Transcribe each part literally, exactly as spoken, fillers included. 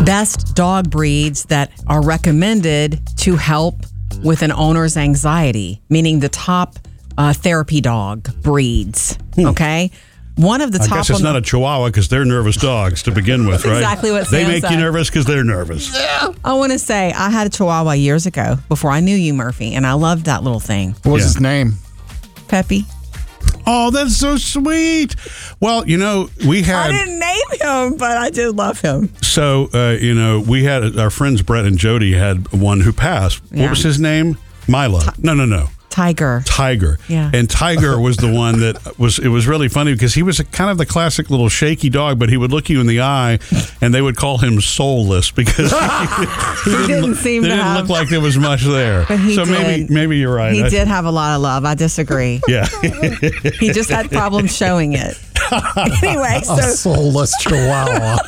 best dog breeds that are recommended to help with an owner's anxiety, meaning the top uh, therapy dog breeds. Hmm. Okay. One of the I top. guess it's not a Chihuahua because they're nervous dogs to begin with, right? Exactly what they Sam make said. you nervous because they're nervous. Yeah. I want to say I had a Chihuahua years ago before I knew you, Murphy, and I loved that little thing. What was Yeah. his name? Peppy. Oh, that's so sweet. Well, you know, we had. I didn't name him, but I did love him. So, uh, you know, we had our friends Brett and Jody had one who passed. Yeah. What was his name? Milo. No, no, no. Tiger. Tiger. Yeah. And Tiger was the one that was, it was really funny because he was a, kind of the classic little shaky dog, but he would look you in the eye and they would call him soulless because he, He didn't seem they to didn't have- look like there was much there. But he so did. maybe maybe you're right. He I- did have a lot of love. I disagree. Yeah. He just had problems showing it. Anyway, A so soulless Chihuahua.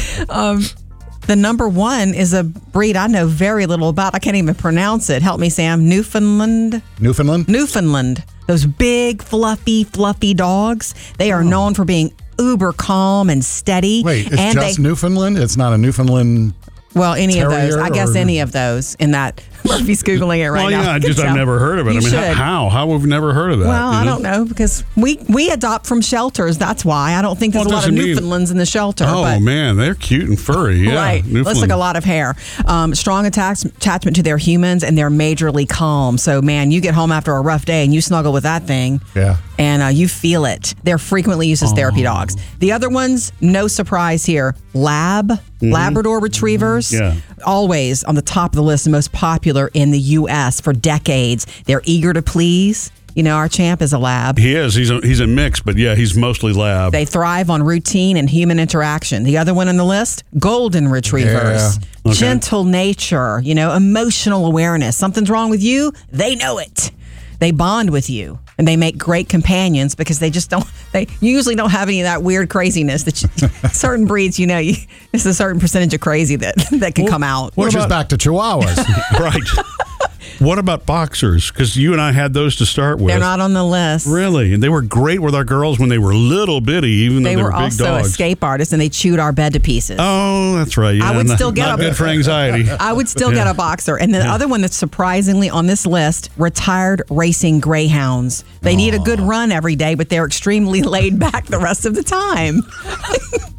the number one is a breed I know very little about. I can't even pronounce it. Help me, Sam. Newfoundland. Newfoundland? Newfoundland. Those big, fluffy, fluffy dogs. They are known for being uber calm and steady. Wait, it's and just they, Newfoundland? It's not a Newfoundland. Well, any of those. Terrier I guess or- any of those in that. Murphy's Googling it right well, now. yeah, I Good just I've job. never heard of it. You I mean, should. how? How have we never heard of that? Well, you I don't know because we we adopt from shelters. That's why I don't think there's Well, a lot of doesn't mean- Newfoundlands in the shelter. Oh, but, man, they're cute and furry. Yeah, right. Looks Newfoundland. like a lot of hair. Um, strong attach- attachment to their humans, and they're majorly calm. So, man, you get home after a rough day and you snuggle with that thing. Yeah. And uh, you feel it. They're frequently used as therapy dogs. The other ones, no surprise here. Lab, Labrador Retrievers. Yeah. Always on the top of the list, the most popular in the U S for decades. They're eager to please. You know, our champ is a lab. He is. He's a, he's a mix, but yeah, he's mostly lab. They thrive on routine and human interaction. The other one on the list, golden retrievers. Yeah. Okay. Gentle nature, you know, emotional awareness. Something's wrong with you, they know it. They bond with you and they make great companions because they just don't, they usually don't have any of that weird craziness that you, certain breeds, you know, you, there's a certain percentage of crazy that, that can come out. Which is about- back to Chihuahuas. Right. What about boxers? Because you and I had those to start with. They're not on the list. Really? And they were great with our girls when they were little bitty, even They though they were were big also dogs. escape artists and they chewed our bed to pieces. Oh, that's right. Yeah, I would not, still get not a- good for anxiety. I would still get Yeah. a boxer. And the other one that's surprisingly on this list, retired racing greyhounds. They need a good run every day, but they're extremely laid back the rest of the time.